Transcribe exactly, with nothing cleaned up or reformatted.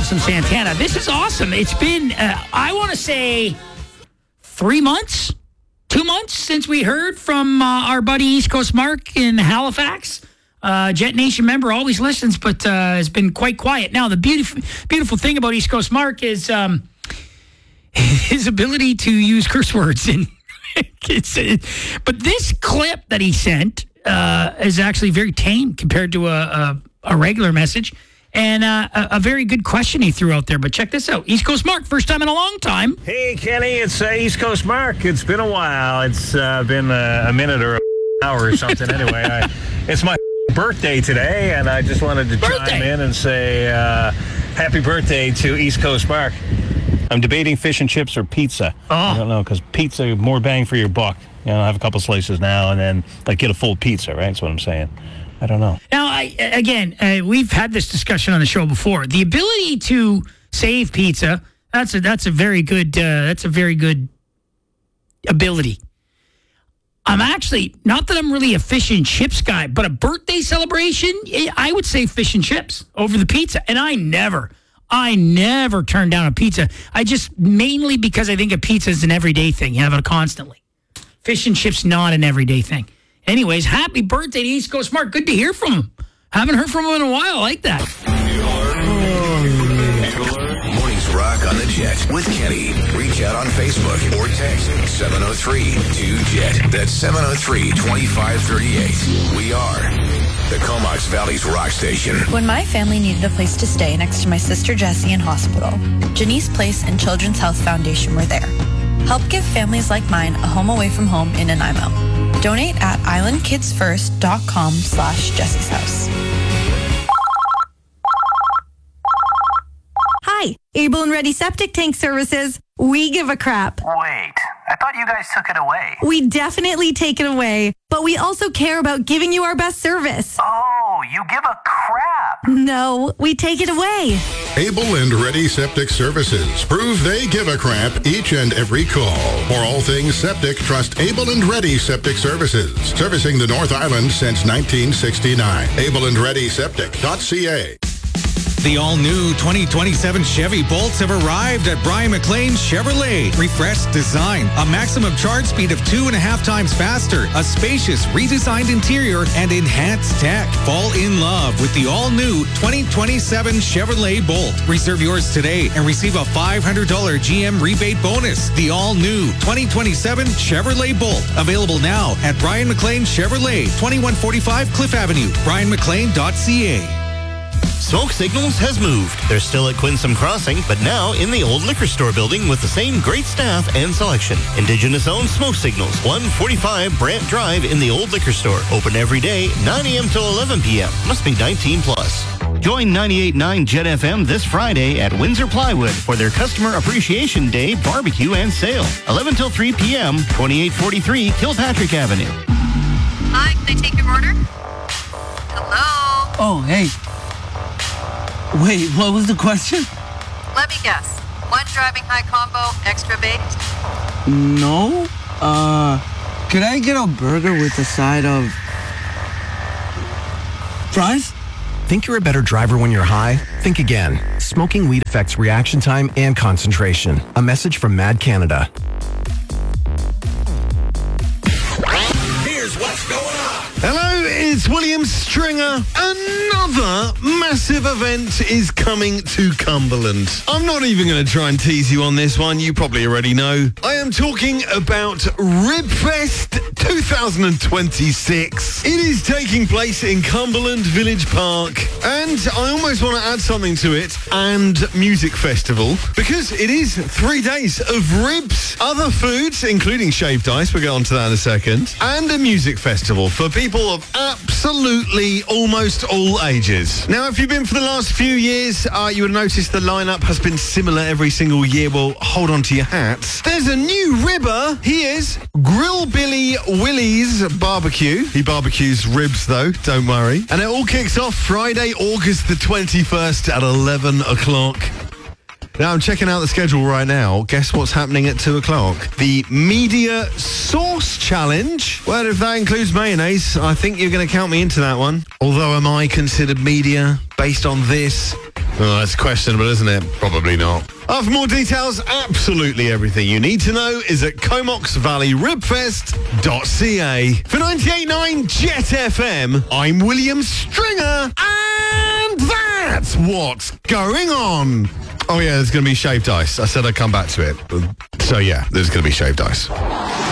Carlos and Santana. This is awesome. It's been, uh, I want to say, three months, two months since we heard from uh, our buddy East Coast Mark in Halifax. Uh, Jet Nation member, always listens, but uh, has been quite quiet. Now, the beautiful, beautiful thing about East Coast Mark is um, his ability to use curse words. And it's, it, but this clip that he sent uh, is actually very tame compared to a, a, a regular message. And uh, a, a very good question he threw out there. But check this out. East Coast Mark, first time in a long time. Hey, Kenny, it's uh, East Coast Mark. It's been a while. It's uh, been uh, a minute or an hour or something. Anyway, I, it's my birthday today, and I just wanted to birthday. chime in and say uh, happy birthday to East Coast Mark. I'm debating fish and chips or pizza. Oh. I don't know, because pizza, more bang for your buck. You know, I have a couple slices now, and then like get a full pizza, right? That's what I'm saying. I don't know. Now, I, again, uh, we've had this discussion on the show before. The ability to save pizza, that's a that's a very good uh, that's a very good ability. I'm actually, not that I'm really a fish and chips guy, but a birthday celebration, I would say fish and chips over the pizza. And I never, I never turn down a pizza. I just, mainly because I think a pizza is an everyday thing. You have it constantly. Fish and chips, not an everyday thing. Anyways, happy birthday to East Coast Mark. Good to hear from him. Haven't heard from him in a while. I like that. Mornings Rock on the Jet with Kenny. Reach out on Facebook or text seven oh three two Jet. That's seven oh three, two five three eight. We are the Comox Valley's rock station. When my family needed a place to stay next to my sister Jessie in hospital, Janice Place and Children's Health Foundation were there. Help give families like mine a home away from home in Nanaimo. Donate at islandkidsfirst.com slash Jessie's house. Hi, Able and Ready Septic Tank Services. We give a crap. Wait, I thought you guys took it away. We definitely take it away, but we also care about giving you our best service. Oh, you give a crap. No, we take it away. Able and Ready Septic Services. Prove they give a crap each and every call. For all things septic, trust Able and Ready Septic Services. Servicing the North Island since nineteen sixty-nine. able and ready septic dot c a. The all-new twenty twenty-seven Chevy Bolts have arrived at Brian McLean Chevrolet. Refreshed design, a maximum charge speed of two and a half times faster, a spacious, redesigned interior, and enhanced tech. Fall in love with the all-new twenty twenty-seven Chevrolet Bolt. Reserve yours today and receive a five hundred dollars G M rebate bonus. The all-new twenty twenty-seven Chevrolet Bolt. Available now at Brian McLean Chevrolet, twenty-one forty-five Cliff Avenue, brian mclean dot c a. Smoke Signals has moved. They're still at Quinsam Crossing, but now in the old liquor store building with the same great staff and selection. Indigenous-owned Smoke Signals, one forty-five Brant Drive in the old liquor store. Open every day, nine a.m. till eleven p.m. Must be nineteen plus. Join ninety-eight point nine Jet F M this Friday at Windsor Plywood for their Customer Appreciation Day barbecue and sale. eleven till three p.m., twenty-eight forty-three Kilpatrick Avenue. Hi, can I take your order? Hello? Oh, hey. Wait, what was the question? Let me guess. One driving high combo, extra baked? No. Uh, could I get a burger with a side of fries? Think you're a better driver when you're high? Think again. Smoking weed affects reaction time and concentration. A message from Mad Canada. Here's what's going on. Hello, it's William Stringer. Another massive event is coming to Cumberland. I'm not even going to try and tease you on this one. You probably already know. I am talking about Ribfest twenty twenty-six. It is taking place in Cumberland Village Park. And I almost want to add something to it. And Music Festival. Because it is three days of ribs, other foods, including shaved ice. We'll get on to that in a second. And a music festival for people of absolutely almost all ages. Now, if you've been for the last few years, uh, you would notice the lineup has been similar every single year. Well, hold on to your hats. There's a new ribber. He is Grill Billy Willie's Barbecue. He barbecues ribs, though, don't worry. And it all kicks off Friday, August the twenty-first at eleven o'clock. Now, I'm checking out the schedule right now. Guess what's happening at two o'clock? The Media Sauce Challenge. Well, if that includes mayonnaise, I think you're going to count me into that one. Although, am I considered media based on this? Oh, that's questionable, isn't it? Probably not. Uh, for more details, absolutely everything you need to know is at comox valley ribfest dot c a. For ninety-eight point nine Jet F M, I'm William Stringer, and that's what's going on. Oh yeah, there's going to be shaved ice. I said I'd come back to it. So yeah, there's going to be shaved ice.